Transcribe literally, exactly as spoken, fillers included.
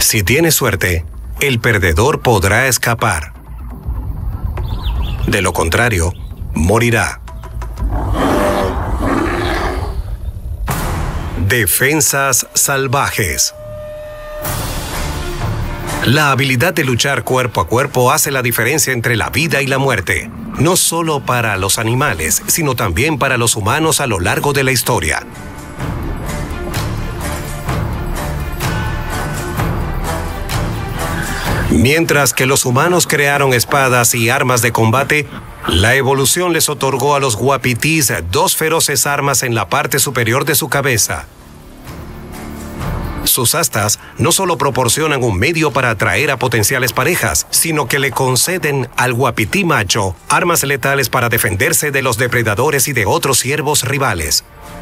Si tiene suerte, el perdedor podrá escapar. De lo contrario, morirá. Defensas salvajes. La habilidad de luchar cuerpo a cuerpo hace la diferencia entre la vida y la muerte, no solo para los animales, sino también para los humanos a lo largo de la historia. Mientras que los humanos crearon espadas y armas de combate, la evolución les otorgó a los uapitis dos feroces armas en la parte superior de su cabeza. Sus astas no solo proporcionan un medio para atraer a potenciales parejas, sino que le conceden al uapití macho armas letales para defenderse de los depredadores y de otros ciervos rivales.